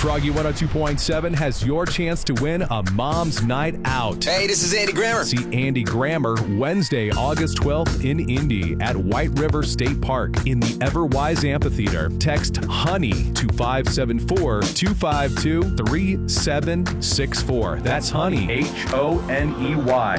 Froggy 102.7 has your chance to win a mom's night out. Hey, this is Andy Grammer. See Andy Grammer Wednesday, August 12th in Indy at White River State Park in the Everwise Amphitheater. Text HONEY to 574-252-3764. That's HONEY, HONEY, to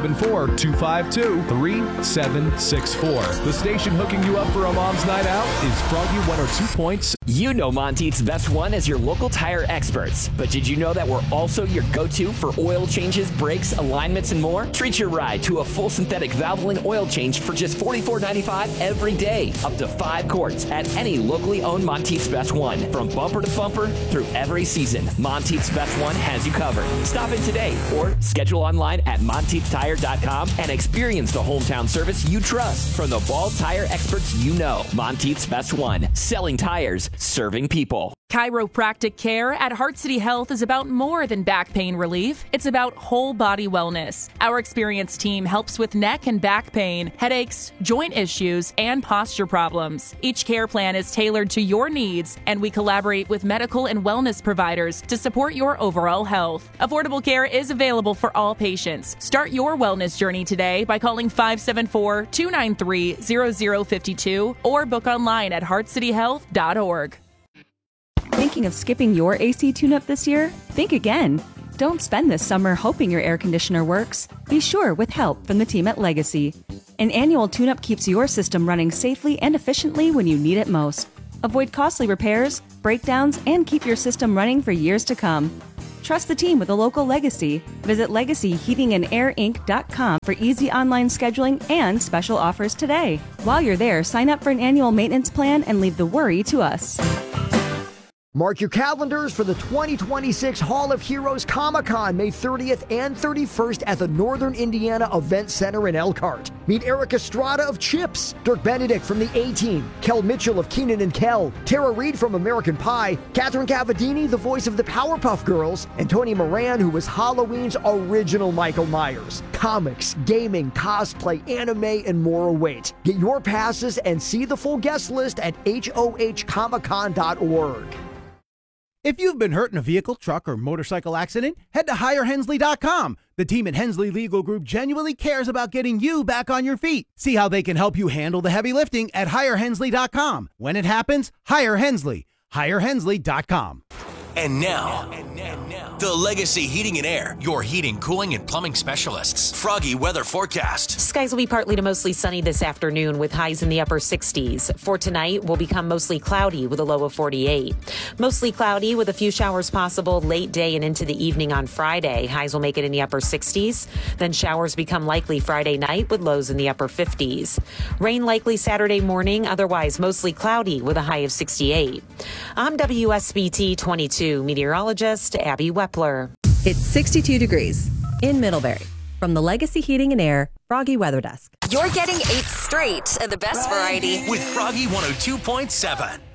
574-252-3764. The station hooking you up for a mom's night out is Froggy 102.7. You know Monteith's Best One as your local tire experts, but did you know that we're also your go-to for oil changes, brakes, alignments, and more? Treat your ride to a full synthetic Valvoline oil change for just $44.95 every day, up to 5 quarts at any locally owned Monteith's Best One. From bumper to bumper through every season, Monteith's Best One has you covered. Stop in today or schedule online at MonteithTire.com and experience the hometown service you trust from the Ball Tire experts you know. Monteith's Best One, selling tires, serving people. Chiropractic care at Heart City Health is about more than back pain relief. It's about whole body wellness. Our experienced team helps with neck and back pain, headaches, joint issues, and posture problems. Each care plan is tailored to your needs, and we collaborate with medical and wellness providers to support your overall health. Affordable care is available for all patients. Start your wellness journey today by calling 574-293-0052 or book online at heartcityhealth.org. Thinking of skipping your AC tune-up this year? Think again. Don't spend this summer hoping your air conditioner works. Be sure with help from the team at Legacy. An annual tune-up keeps your system running safely and efficiently when you need it most. Avoid costly repairs, breakdowns, and keep your system running for years to come. Trust the team with a local Legacy. Visit LegacyHeatingandAirInc.com for easy online scheduling and special offers today. While you're there, sign up for an annual maintenance plan and leave the worry to us. Mark your calendars for the 2026 Hall of Heroes Comic-Con, May 30th and 31st at the Northern Indiana Event Center in Elkhart. Meet Eric Estrada of Chips, Dirk Benedict from the A-Team, Kel Mitchell of Keenan and Kel, Tara Reid from American Pie, Catherine Cavadini, the voice of the Powerpuff Girls, and Tony Moran, who was Halloween's original Michael Myers. Comics, gaming, cosplay, anime, and more await. Get your passes and see the full guest list at hohcomiccon.org. If you've been hurt in a vehicle, truck, or motorcycle accident, head to HireHensley.com. The team at Hensley Legal Group genuinely cares about getting you back on your feet. See how they can help you handle the heavy lifting at HireHensley.com. When it happens, hire Hensley. HireHensley.com. And now, the Legacy Heating and Air, your heating, cooling, and plumbing specialists. Froggy weather forecast. Skies will be partly to mostly sunny this afternoon with highs in the upper 60s. For tonight, will become mostly cloudy with a low of 48. Mostly cloudy with a few showers possible late day and into the evening on Friday. Highs will make it in the upper 60s. Then showers become likely Friday night with lows in the upper 50s. Rain likely Saturday morning, otherwise mostly cloudy with a high of 68. I'm WSBT 22 meteorologist Abby Wepler. It's 62 degrees in Middlebury. From the Legacy Heating and Air Froggy Weather Desk. You're getting 8 straight of the best variety with Froggy 102.7.